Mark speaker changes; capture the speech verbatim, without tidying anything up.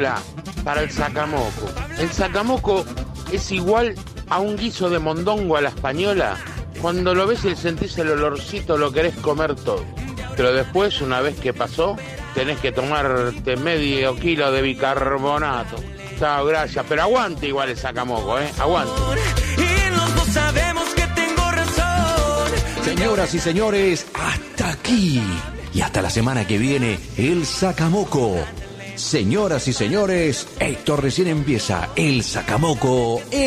Speaker 1: española para el sacamoco. El sacamoco es igual a un guiso de mondongo a la española. Cuando lo ves y sentís el olorcito, lo querés comer todo. Pero después, una vez que pasó, tenés que tomarte medio kilo de bicarbonato. Chao, gracias. Pero aguante igual el sacamoco, ¿eh? Aguante.
Speaker 2: Y los dos sabemos que tengo razón.
Speaker 3: Señoras y señores, hasta aquí. Y hasta la semana que viene, el Sacamoco. Señoras y señores, esto recién empieza. El Sacamoco.